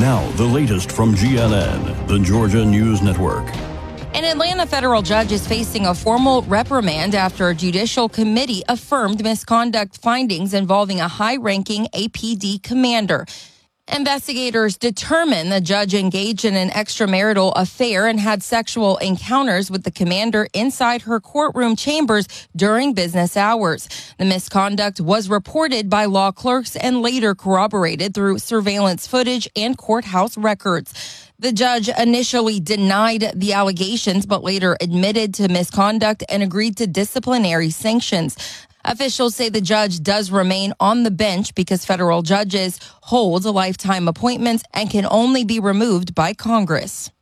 Now, the latest from GNN, the Georgia News Network. An Atlanta federal judge is facing a formal reprimand after a judicial committee affirmed misconduct findings involving a high-ranking APD commander. Investigators determined the judge engaged in an extramarital affair and had sexual encounters with the commander inside her courtroom chambers during business hours. The misconduct was reported by law clerks and later corroborated through surveillance footage and courthouse records. The judge initially denied the allegations, but later admitted to misconduct and agreed to disciplinary sanctions. Officials say the judge does remain on the bench because federal judges hold lifetime appointments and can only be removed by Congress.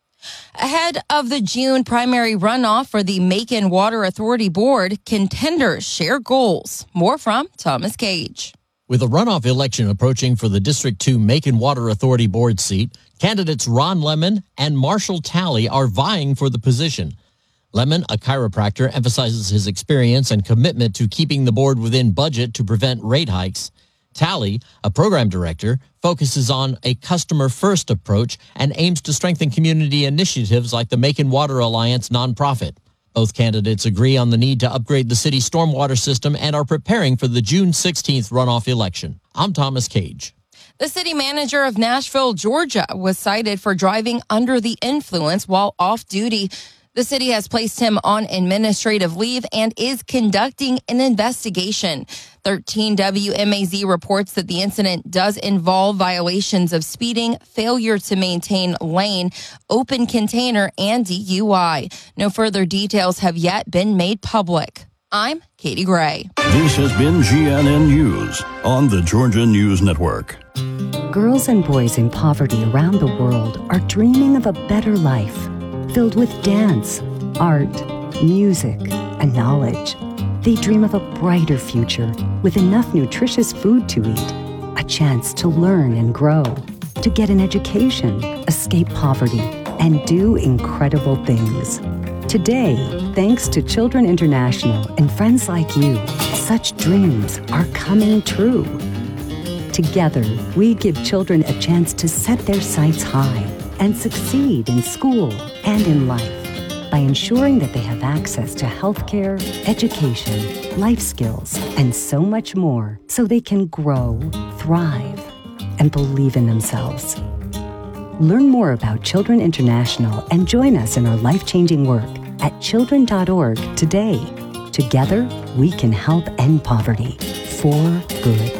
Ahead of the June primary runoff for the Macon Water Authority Board, contenders share goals. More from Thomas Cage. With a runoff election approaching for the District 2 Macon Water Authority Board seat, candidates Ron Lemon and Marshall Talley are vying for the position. Lemon, a chiropractor, emphasizes his experience and commitment to keeping the board within budget to prevent rate hikes. Talley, a program director, focuses on a customer-first approach and aims to strengthen community initiatives like the Macon Water Alliance nonprofit. Both candidates agree on the need to upgrade the city's stormwater system and are preparing for the June 16th runoff election. I'm Thomas Cage. The city manager of Nashville, Georgia, was cited for driving under the influence while off duty. The city has placed him on administrative leave and is conducting an investigation. 13 WMAZ reports that the incident does involve violations of speeding, failure to maintain lane, open container, and DUI. No further details have yet been made public. I'm Katie Gray. This has been GNN News on the Georgia News Network. Girls and boys in poverty around the world are dreaming of a better life, filled with dance, art, music, and knowledge. They dream of a brighter future with enough nutritious food to eat, a chance to learn and grow, to get an education, escape poverty, and do incredible things. Today, thanks to Children International and friends like you, such dreams are coming true. Together, we give children a chance to set their sights high and succeed in school and in life by ensuring that they have access to healthcare, education, life skills, and so much more so they can grow, thrive, and believe in themselves. Learn more about Children International and join us in our life-changing work at children.org today. Together, we can help end poverty for good.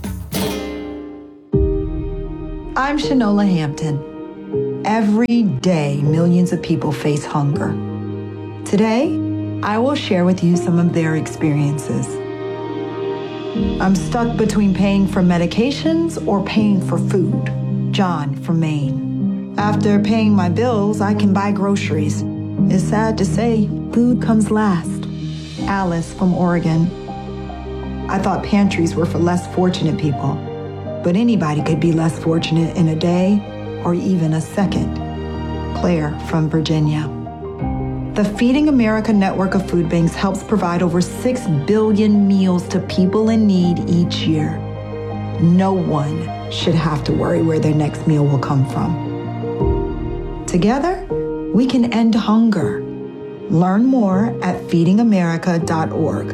I'm Shanola Hampton. Every day, millions of people face hunger. Today, I will share with you some of their experiences. I'm stuck between paying for medications or paying for food. John from Maine. After paying my bills, I can buy groceries. It's sad to say, food comes last. Alice from Oregon. I thought pantries were for less fortunate people, but anybody could be less fortunate in a day or even a second. Claire from Virginia. The Feeding America network of food banks helps provide over 6 billion meals to people in need each year. No one should have to worry where their next meal will come from. Together, we can end hunger. Learn more at feedingamerica.org.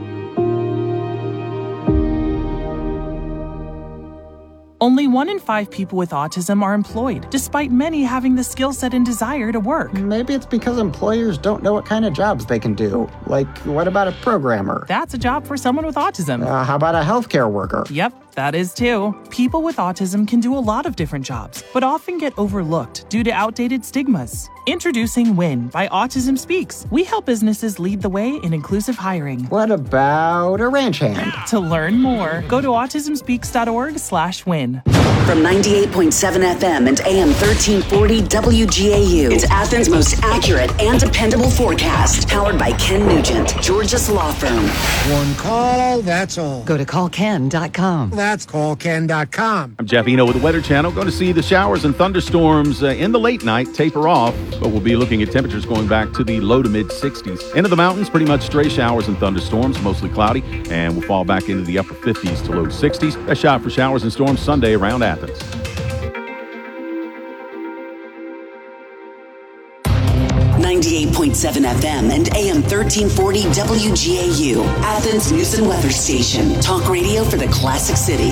Only 1 in 5 people with autism are employed, despite many having the skill set and desire to work. Maybe it's because employers don't know what kind of jobs they can do. Like, what about a programmer? That's a job for someone with autism. How about a healthcare worker? Yep, that is too. People with autism can do a lot of different jobs, but often get overlooked due to outdated stigmas. Introducing WIN by Autism Speaks. We help businesses lead the way in inclusive hiring. What about a ranch hand? To learn more, go to autismspeaks.org/win. From 98.7 FM and AM 1340 WGAU, it's Athens' most accurate and dependable forecast. Powered by Ken Nugent, Georgia's law firm. One call, that's all. Go to callken.com. That's callken.com. I'm Jeff Eno with the Weather Channel. Going to see the showers and thunderstorms in the late night taper off, but we'll be looking at temperatures going back to the low to mid 60s. Into the mountains, pretty much stray showers and thunderstorms, mostly cloudy, and we'll fall back into the upper 50s to low 60s. A shot for showers and storms Sunday around Athens. 88.7 FM and AM 1340 WGAU, Athens News and Weather Station. Talk radio for the Classic City.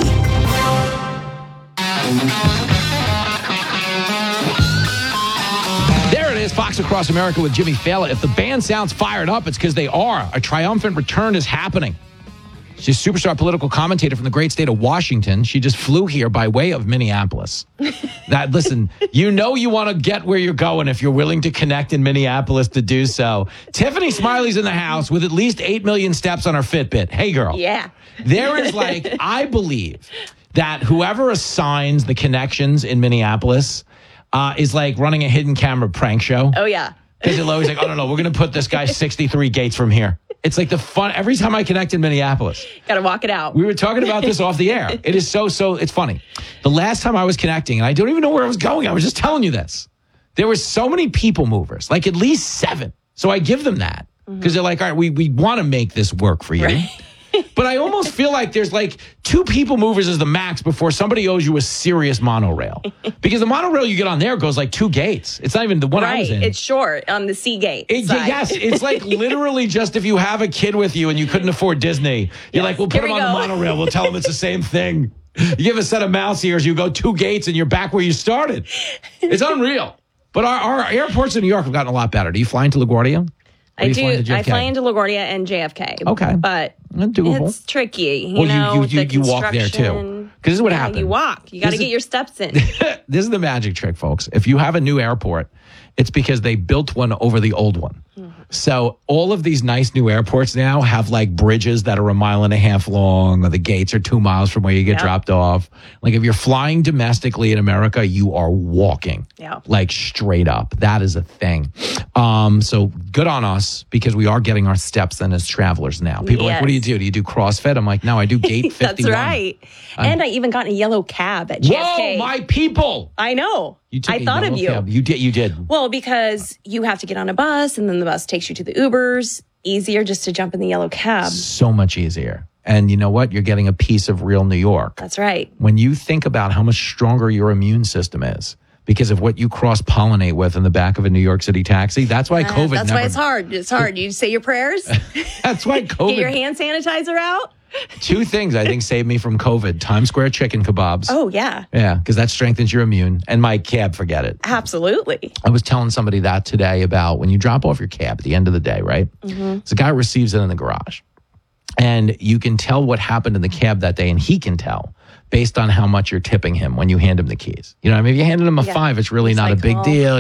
There it is, Fox Across America with Jimmy Fallon. If the band sounds fired up, it's because they are. A triumphant return is happening. She's a superstar political commentator from the great state of Washington. She just flew here by way of Minneapolis. Listen, you know you want to get where you're going if you're willing to connect in Minneapolis to do so. Tiffany Smiley's in the house with at least 8 million steps on her Fitbit. Hey, girl. Yeah. There is I believe that whoever assigns the connections in Minneapolis is like running a hidden camera prank show. Oh, yeah. Because they're always like, oh, no, we're going to put this guy 63 gates from here. It's like the fun. Every time I connect in Minneapolis. Got to walk it out. We were talking about this off the air. It is so, it's funny. The last time I was connecting, and I don't even know where I was going. I was just telling you this. There were so many people movers, like at least 7. So I give them that because they're like, all right, we want to make this work for you. Right. But I almost feel like there's like 2 people movers is the max before somebody owes you a serious monorail. Because the monorail you get on there goes like 2 gates. It's not even the one I was in. It's short on the C gate. Yes, it's like literally just if you have a kid with you and you couldn't afford Disney, you're like, we'll put him on the monorail. We'll tell him it's the same thing. You give a set of mouse ears, you go 2 gates and you're back where you started. It's unreal. But our airports in New York have gotten a lot better. Do you fly into LaGuardia? I do. I fly into LaGuardia and JFK. Okay. But doable. It's tricky. You walk there too. Because this is what happens. You walk. You got to get your steps in. This is the magic trick, folks. If you have a new airport, it's because they built one over the old one. So all of these nice new airports now have like bridges that are 1.5 miles long, or the gates are 2 miles from where you get dropped off. Like if you're flying domestically in America, you are walking like straight up. That is a thing. So good on us because we are getting our steps in as travelers now. People are like, what do? Do you do CrossFit? I'm like, no, I do gate 51. That's right. And I even got in a yellow cab at JFK. Whoa, my people. I know. I thought of you. Cab. You did. Well, because you have to get on a bus and then the bus takes you to the Ubers. Easier just to jump in the yellow cab. So much easier. And you know what? You're getting a piece of real New York. That's right. When you think about how much stronger your immune system is because of what you cross-pollinate with in the back of a New York City taxi, that's why COVID That's why it's hard. It's hard. You say your prayers. That's why COVID. Get your hand sanitizer out. 2 things I think saved me from COVID. Times Square chicken kebabs. Oh, yeah. Yeah, because that strengthens your immune. And my cab, forget it. Absolutely. I was telling somebody that today about when you drop off your cab at the end of the day, right? So the guy receives it in the garage. And you can tell what happened in the cab that day, and he can tell based on how much you're tipping him when you hand him the keys. You know, I mean, if you handed him a 5, it's really not a big deal.